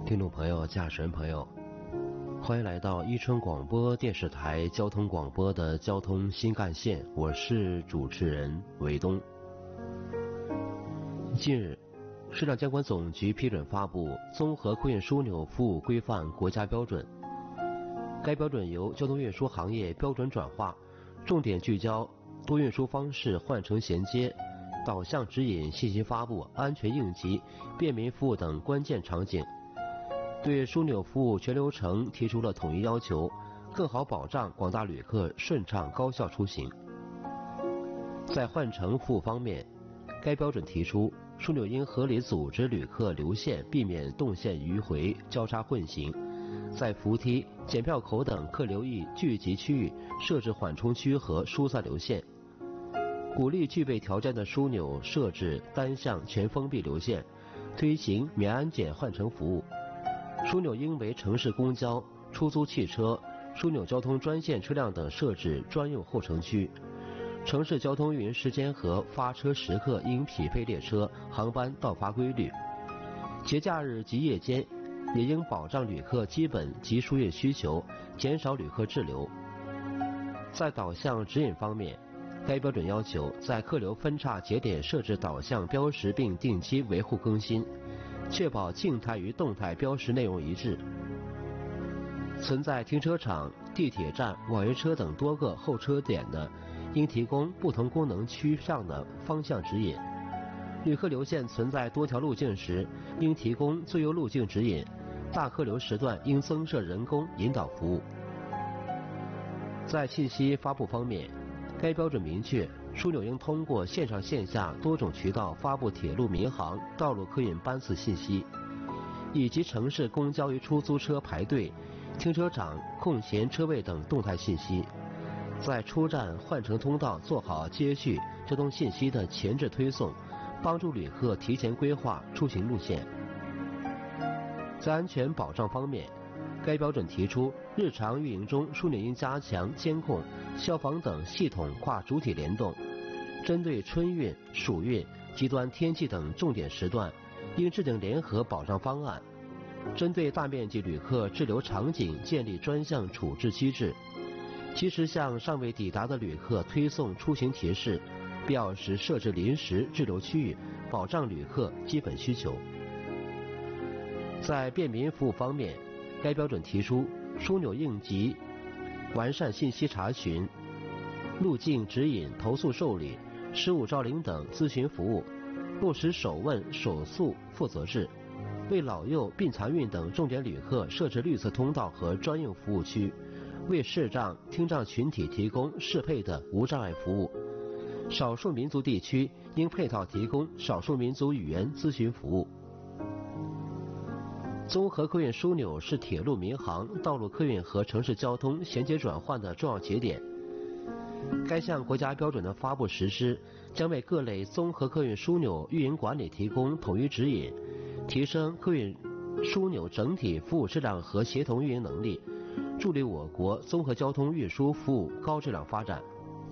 听众朋友、驾驶人朋友，欢迎来到伊春广播电视台交通广播的交通新干线，我是主持人韦东。近日，市场监管总局批准发布《综合客运枢纽服务规范国家标准》，该标准由交通运输行业标准转化，重点聚焦多运输方式换乘衔接、导向指引信息发布、安全应急、便民服务等关键场景，对枢纽服务全流程提出了统一要求，更好保障广大旅客顺畅高效出行。在换乘服务方面，该标准提出，枢纽应合理组织旅客流线，避免动线迂回、交叉混行，在扶梯、检票口等客流易聚集区域设置缓冲区和疏散流线，鼓励具备条件的枢纽设置单向全封闭流线，推行免安检换乘服务。枢纽应为城市公交、出租汽车、枢纽交通专线车辆等设置专用候乘区。城市交通运营时间和发车时刻应匹配列车、航班到发规律。节假日及夜间也应保障旅客基本及输运需求，减少旅客滞留。在导向指引方面，该标准要求在客流分岔节点设置导向标识并定期维护更新，确保静态与动态标识内容一致。存在停车场、地铁站、网约车等多个候车点的，应提供不同功能区上的方向指引。旅客流线存在多条路径时，应提供最优路径指引。大客流时段应增设人工引导服务。在信息发布方面，该标准明确，枢纽应通过线上线下多种渠道发布铁路民航、道路客运班次信息，以及城市公交与出租车排队、停车场空闲车位等动态信息。在出站换乘通道做好接续这通信息的前置推送，帮助旅客提前规划出行路线。在安全保障方面，该标准提出，日常运营中枢纽应加强监控、消防等系统跨主体联动，针对春运、暑运、极端天气等重点时段，应制定联合保障方案，针对大面积旅客滞留场景建立专项处置机制，及时向尚未抵达的旅客推送出行提示，必要时设置临时滞留区域，保障旅客基本需求。在便民服务方面，该标准提出，枢纽应急完善信息查询、路径指引、投诉受理、失物招领等咨询服务，落实首问首诉负责制，为老幼、病残孕等重点旅客设置绿色通道和专用服务区，为视障、听障群体提供适配的无障碍服务。少数民族地区应配套提供少数民族语言咨询服务。综合客运枢纽是铁路民航、道路客运和城市交通衔接转换的重要节点。该项国家标准的发布实施，将为各类综合客运枢纽运营管理提供统一指引，提升客运枢纽整体服务质量和协同运营能力，助力我国综合交通运输服务高质量发展。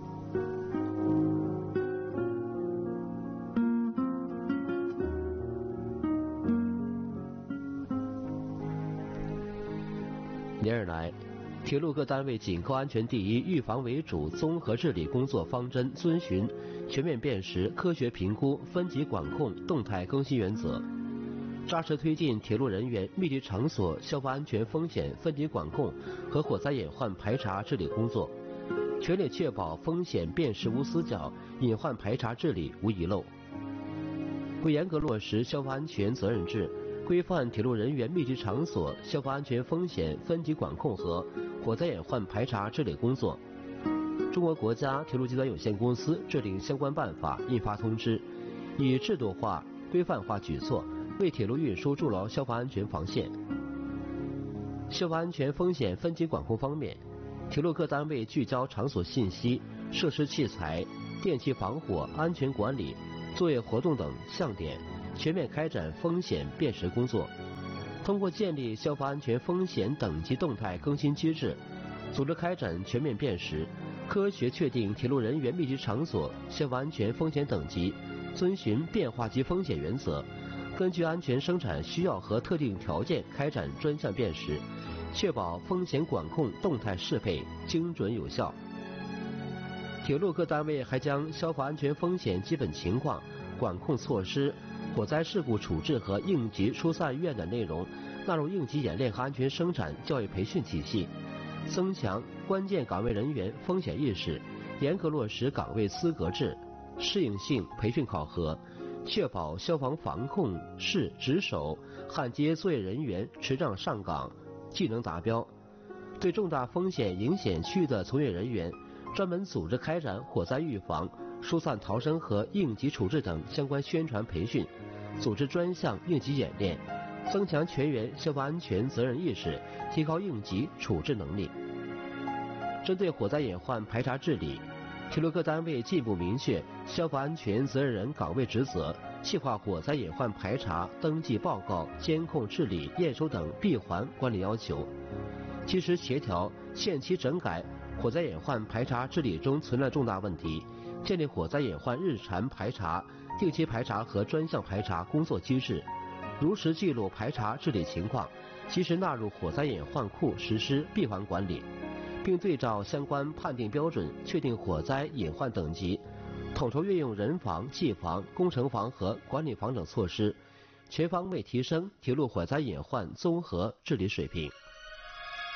连日来，铁路各单位紧扣安全第一、预防为主综合治理工作方针，遵循全面辨识、科学评估、分级管控、动态更新原则，扎实推进铁路人员密集场所消防安全风险分级管控和火灾隐患排查治理工作，全力确保风险辨识无死角，隐患排查治理无遗漏。为严格落实消防安全责任制，规范铁路人员密集场所消防安全风险分级管控和火灾隐患排查治理工作，中国国家铁路集团有限公司制定相关办法、印发通知，以制度化、规范化举措为铁路运输筑牢消防安全防线。消防安全风险分级管控方面，铁路各单位聚焦场所信息、设施器材、电气防火、安全管理、作业活动等项点，全面开展风险辨识工作，通过建立消防安全风险等级动态更新机制，组织开展全面辨识，科学确定铁路人员密集场所消防安全风险等级，遵循变化级风险原则， 根据安全生产需要和特定条件开展专项辨识，确保风险管控动态适配、精准有效。铁路各单位还将消防安全风险基本情况、管控措施、火灾事故处置和应急疏散预案等内容纳入应急演练和安全生产教育培训体系，增强关键岗位人员风险意识，严格落实岗位资格制、适应性培训考核，确保消防防控室值守、焊接作业人员持证上岗、技能达标。对重大风险影险区域的从业人员，专门组织开展火灾预防、疏散逃生和应急处置等相关宣传培训，组织专项应急演练，增强全员消防安全责任意识，提高应急处置能力。针对火灾隐患排查治理，铁路各单位进一步明确消防安全责任人岗位职责，细化火灾隐患排查、登记报告、监控治理、验收等闭环管理要求，及时协调、限期整改火灾隐患排查治理中存在重大问题，建立火灾隐患日常排查、定期排查和专项排查工作机制，如实记录排查治理情况，及时纳入火灾隐患库实施闭环管理，并对照相关判定标准确定火灾隐患等级，统筹运用人防、技防、工程防和管理防等措施，全方位提升铁路火灾隐患综合治理水平。